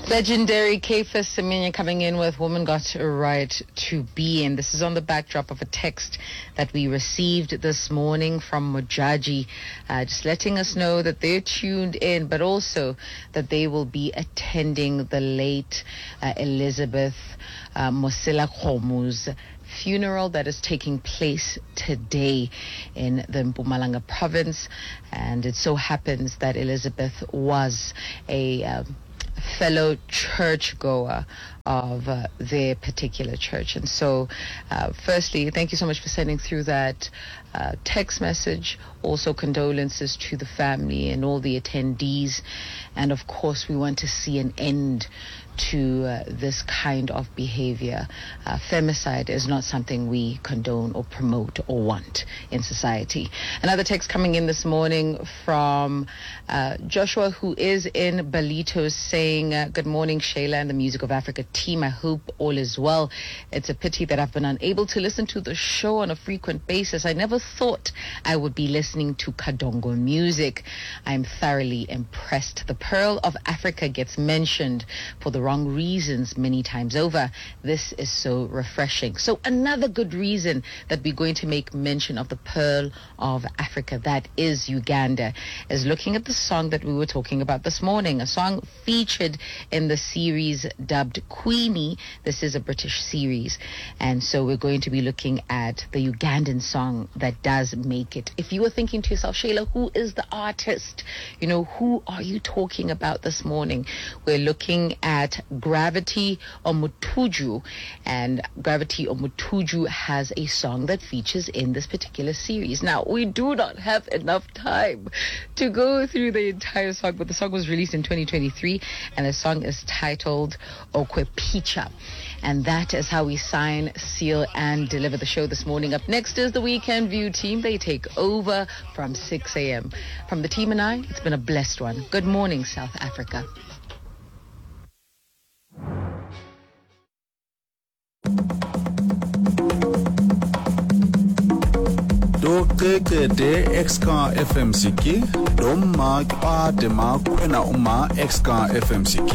Legendary Kefir Semenya coming in with Woman Got a Right to Be. And this is on the backdrop of a text that we received this morning from Mojaji, just letting us know that they're tuned in, but also that they will be attending the late Elizabeth Mosela Khomu's funeral that is taking place today in the Mpumalanga province. And it so happens that Elizabeth was a fellow churchgoer of their particular church. And so firstly, thank you so much for sending through that text message. Also condolences to the family and all the attendees. And of course, we want to see an end to this kind of behavior. Femicide is not something we condone or promote or want in society. Another text coming in this morning from Joshua, who is in Balito, saying, good morning, Shayla and the Music of Africa team. I hope all is well. It's a pity that I've been unable to listen to the show on a frequent basis. I never thought I would be listening to Kadongo music. I'm thoroughly impressed. The Pearl of Africa gets mentioned for the wrong reasons many times over. This is so refreshing. So another good reason that we're going to make mention of the Pearl of Africa, that is Uganda, is looking at the song that we were talking about this morning, a song featured in the series dubbed Queenie. This is a British series, and so we're going to be looking at the Ugandan song that does make it. If you were thinking to yourself, Shayla, who is the artist? You know, who are you talking about this morning? We're looking at Gravity Omutuju, and Gravity Omutuju has a song that features in this particular series. Now, we do not have enough time to go through the entire song, but the song was released in 2023, and the song is titled Okwe Picha. And that is how we sign, seal, and deliver the show this morning. Up next is the Weekend View team. They take over from 6 a.m. From the team and I, it's been a blessed one. Good morning, South Africa. Do de XK FMCK, dom mag a de ma kwena uma XK FMCK.